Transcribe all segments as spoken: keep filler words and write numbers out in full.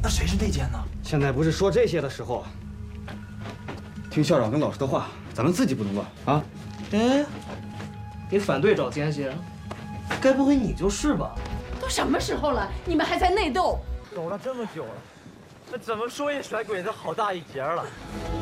那谁是内奸呢？ 现在不是说这些的时候。听校长跟老师的话，咱们自己不能乱啊！ 哎，给反对找奸细，该不会你就是吧？ 都什么时候了，你们还在内斗？ 走了这么久了，那怎么说也甩鬼子好大一截了。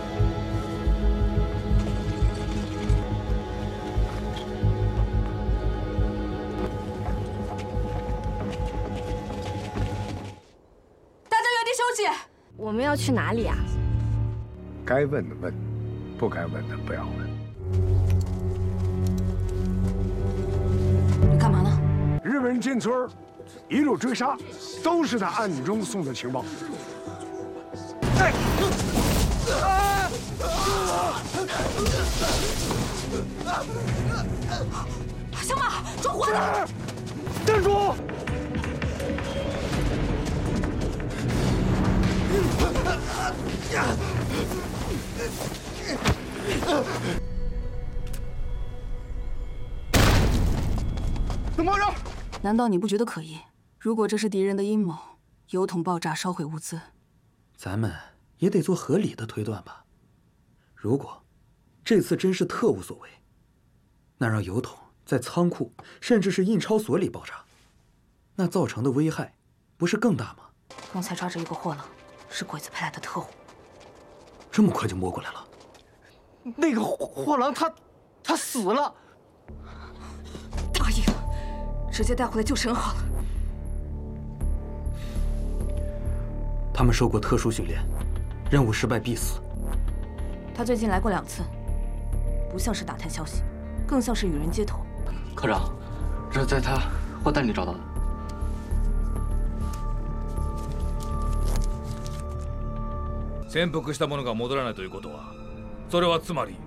大家原地休息。 我们要去哪里啊？ 该问的问，不该问的不要问。 你干嘛呢？ 日本人进村，一路追杀，都是他暗中送的情报。哎！ 小马，抓活的！ 站住！ 怎么回事？ 难道你不觉得可疑？如果这是敌人的阴谋，油桶爆炸烧毁物资， 咱们也得做合理的推断吧。如果这次真是特务所为，那让油桶在仓库甚至是印钞所里爆炸，那造成的危害不是更大吗？ 刚才抓着一个货郎，是鬼子派来的特务。 这么快就摸过来了？ 那个货郎他他死了。 答应了，直接带回来就审好了。 他们受过特殊训练，任务失败必死。 他最近来过两次，不像是打探消息，更像是与人接头。 科长，这是在他货袋里找到的。 潜伏した者が戻らないということは、それはつまり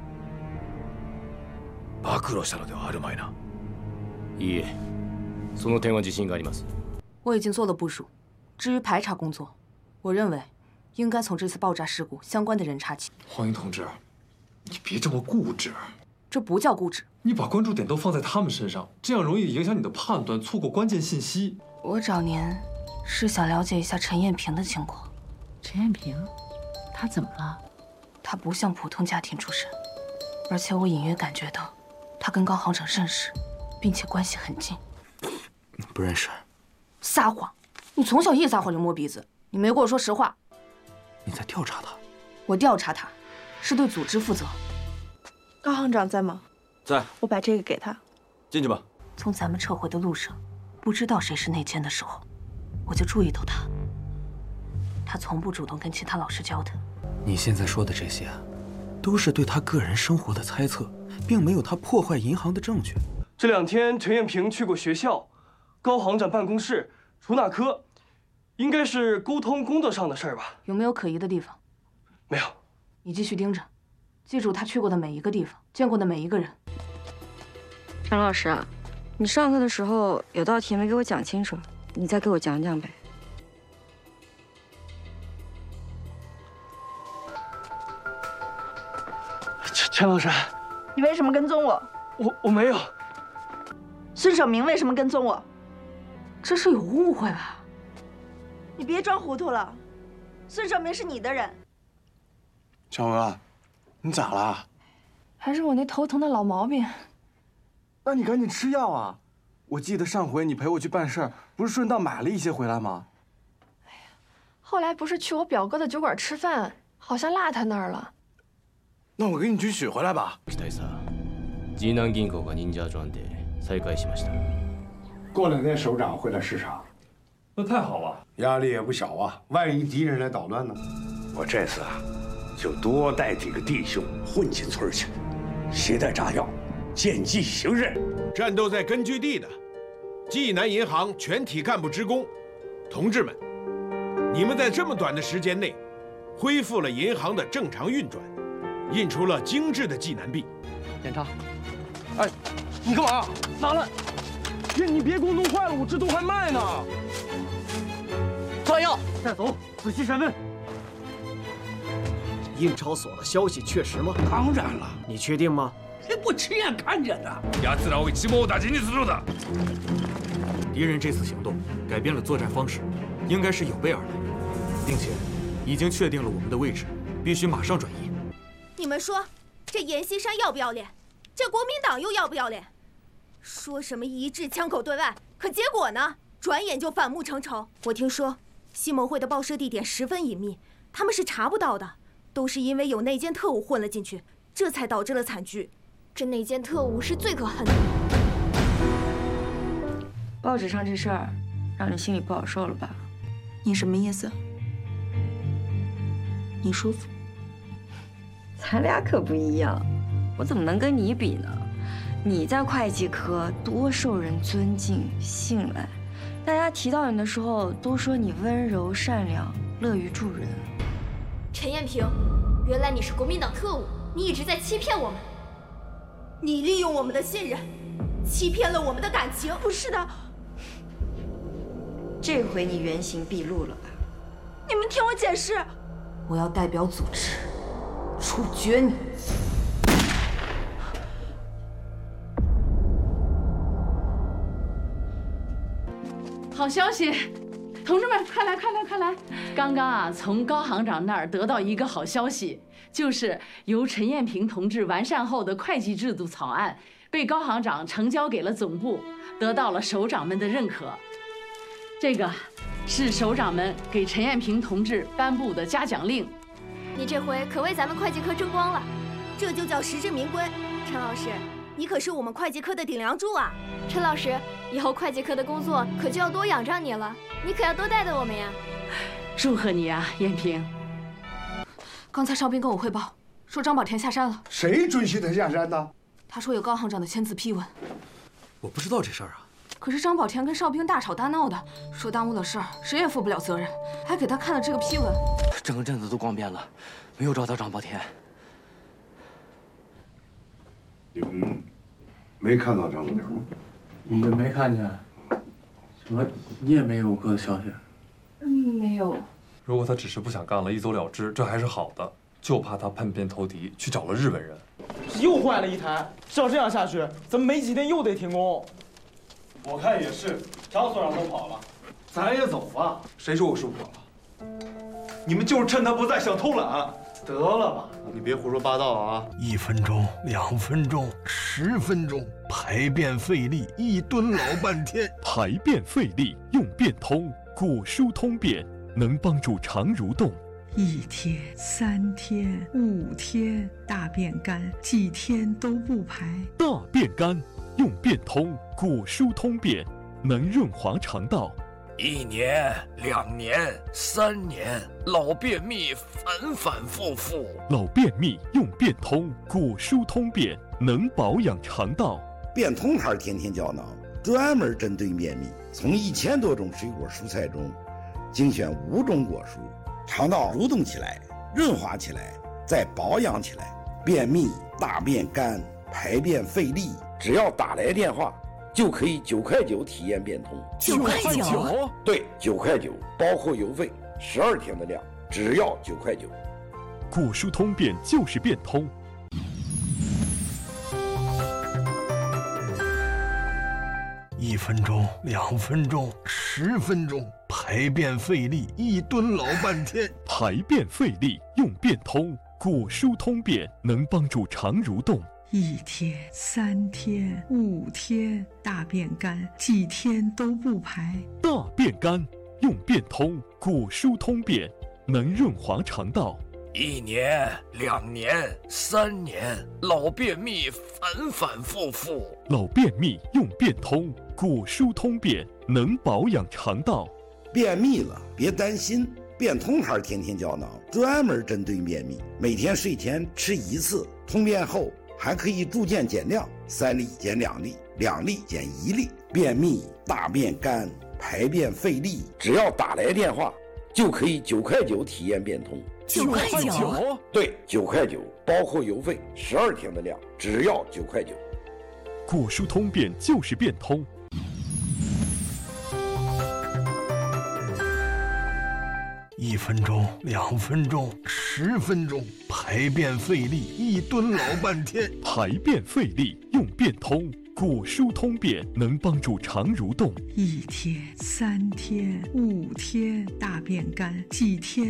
暴露したのではあるまいな。 いいえ、その点は自信があります。 我已经做了部署，至于排查工作，我认为应该从这次爆炸事故相关的人查起。 黄英同志，你别这么固执。 这不叫固执。 你把关注点都放在他们身上，这样容易影响你的判断，错过关键信息。 我找您是想了解一下陈艳萍的情况。 陈艳萍，她怎么了？ 她不像普通家庭出身，而且我隐约感觉到，她跟高行长认识，并且关系很近。 不认识。 撒谎！你从小一撒谎就摸鼻子，你没跟我说实话。 你在调查他？ 我调查他，是对组织负责。 高行长在吗？ 在。 我把这个给他。 进去吧。 从咱们撤回的路上，不知道谁是内奸的时候，我就注意到他。他从不主动跟其他老师交谈。 你现在说的这些，都是对他个人生活的猜测，并没有他破坏银行的证据。 这两天陈艳萍去过学校，高行长办公室、出纳科，应该是沟通工作上的事儿吧？ 有没有可疑的地方？ 没有。 你继续盯着，记住他去过的每一个地方，见过的每一个人。 陈老师，你上课的时候有道题没给我讲清楚，你再给我讲讲呗。 陈陈老师， 你为什么跟踪我？ 我我没有。 孙守明为什么跟踪我？ 这是有误会吧？ 你别装糊涂了，孙守明是你的人。 小娥，你咋了？ 还是我那头疼的老毛病。 那你赶紧吃药啊！我记得上回你陪我去办事儿，不是顺道买了一些回来吗？ 哎呀，后来不是去我表哥的酒馆吃饭，好像落他那儿了。 那我给你去取回来吧。 大佐，济南銀行が忍者专で再開しました。 过两天首长会来视察， 那太好了， 压力也不小啊。万一敌人来捣乱呢？ 我这次啊，就多带几个弟兄混进村去，携带炸药，见机行任。 战斗在根据地的济南银行全体干部职工，同志们，你们在这么短的时间内，恢复了银行的正常运转，印出了精致的济南币。 检查。哎，你干嘛？拿来！别你别给我弄坏了，我这都还卖呢。 抓药，带走，仔细审问。印钞所的消息确实吗？ 当然了。 你确定吗？ 我亲眼看见的。 奴らを一網打尽にするのだ。 敌人这次行动改变了作战方式，应该是有备而来。 定前，已经确定了我们的位置，必须马上转移。 你们说，这阎锡山要不要脸？这国民党又要不要脸？说什么一致枪口对外，可结果呢？转眼就反目成仇。我听说西盟会的报社地点十分隐秘，他们是查不到的，都是因为有内奸特务混了进去，这才导致了惨剧。 这内奸特务是最可恨的。 报纸上这事儿，让你心里不好受了吧？ 你什么意思？你舒服？ 咱俩可不一样，我怎么能跟你比呢？你在会计科多受人尊敬信赖，大家提到你的时候都说你温柔善良，乐于助人。 陈艳萍，原来你是国民党特务，你一直在欺骗我们，你利用我们的信任，欺骗了我们的感情。不是的， 这回你原形毕露了吧？ 你们听我解释， 我要代表组织处决你。 好消息，同志们，快来快来快来！刚刚啊，从高行长那儿得到一个好消息，就是由陈艳萍同志完善后的会计制度草案被高行长呈交给了总部，得到了首长们的认可。这个是首长们给陈艳萍同志颁布的嘉奖令。 你这回可为咱们会计科争光了，这就叫实至名归。陈老师，你可是我们会计科的顶梁柱啊！ 陈老师，以后会计科的工作可就要多仰仗你了，你可要多带带我们呀！ 祝贺你啊，艳萍！ 刚才哨兵跟我汇报，说张宝田下山了。 谁准许他下山的？ 他说有高行长的签字批文。 我不知道这事儿啊。 可是张宝田跟哨兵大吵大闹的，说耽误了事儿，谁也负不了责任，还给他看了这个批文。 整个镇子都逛遍了，没有找到张宝田。 你们没看到张宝田吗？ 你们没看见？什么？你也没有过的消息？ 嗯，没有。 如果他只是不想干了，一走了之，这还是好的。就怕他叛变投敌，去找了日本人。 又坏了一台，照这样下去，咱们没几天又得停工。 我看也是，张所长都跑了，咱也走吧。 谁说我说不跑了？ 你们就是趁他不在想偷懒。得了吧， 你别胡说八道啊！一分钟、两分钟、十分钟，排便费力，一蹲老半天。 排便费力用便通，果蔬通便，能帮助肠蠕动。 一天、三天、五天，大便干，几天都不排。 大便干用便通，果蔬通便，能润滑肠道。 一年、两年、三年，老便秘反反复复。 老便秘用便通，果蔬通便，能保养肠道。 便通牌天天胶囊专门针对便秘，从一千多种水果蔬菜中精选五种果蔬，肠道蠕动起来，润滑起来，再保养起来。便秘、大便干、排便费力，只要打来电话。就可以九块九体验便通， 九块九， 对，九块九，包括邮费，十二天的量，只要九块九。 果蔬通便就是便通。 一分钟、两分钟、十分钟，排便费力，一蹲老半天。 排便费力用便通，果蔬通便，能帮助肠蠕动。 一天、三天、五天，大便干，几天都不排。 大便干用便通，果蔬通便，能润滑肠道。 一年、两年、三年，老便秘反反复复。 老便秘用便通，果蔬通便，能保养肠道。 便秘了别担心，便通牌天天胶囊专门针对便秘，每天睡前吃一次，通便后还可以逐渐减量，三粒减两粒，两粒减一粒。便秘、大便干、排便费力，只要打来电话，就可以九块九体验便通。 九块九？ 对，九块九，包括邮费，十二天的量，只要九块九。 果蔬通便就是便通。 一分钟、两分钟、十分钟，排便费力，一蹲老半天。 排便费力用便通，果果蔬通便能帮助肠蠕动。 一天、三天、五天，大便干；几天。